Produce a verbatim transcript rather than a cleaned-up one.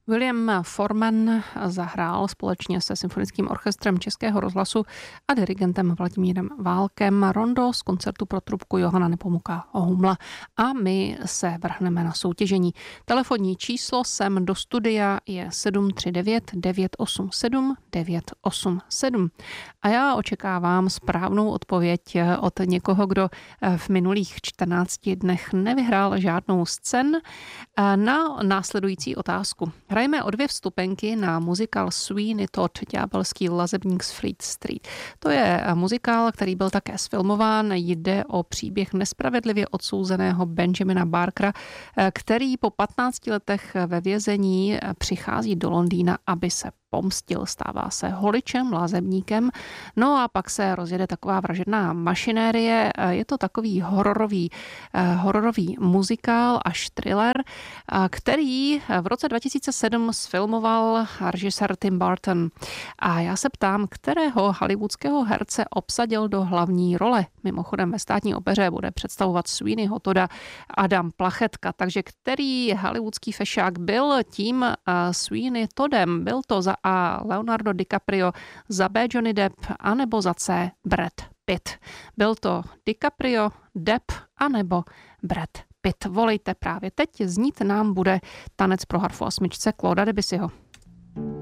William Forman zahrál společně se Symfonickým orchestrem Českého rozhlasu a dirigentem Vladimírem Válkem rondo z koncertu pro trubku Johana Nepomuka Humla a my se vrhneme na soutěžení. Telefonní číslo sem do studia je sedm tři devět devět osm sedm devět osm sedm a já očekávám správnou odpověď od někoho, kdo v minulých čtrnácti dnech nevyhrál žádnou z cen na následující otázku. Hrajeme o dvě vstupenky na muzikál Sweeney Todd, Ďábelský lazebník z Fleet Street. To je muzikál, který byl také sfilmován. Jde o příběh nespravedlivě odsouzeného Benjamina Barkera, který po patnácti letech ve vězení přichází do Londýna, aby se pomstil. Stává se holičem, lazebníkem, no a pak se rozjede taková vražedná mašinérie. Je to takový hororový, hororový muzikál až thriller, který v roce dva tisíce sedm sfilmoval režisér Tim Burton. A já se ptám, kterého hollywoodského herce obsadil do hlavní role. Mimochodem ve Státní opeře bude představovat Sweeneyho Todda Adam Plachetka, takže který hollywoodský fešák byl tím Sweeney Toddem? Byl to za A Leonardo DiCaprio, za B Johnny Depp, anebo za C Brad Pitt. Byl to DiCaprio, Depp, anebo Brad Pitt. Volejte právě teď, znít nám bude Tanec pro harfu a smyčce Clauda Debussyho.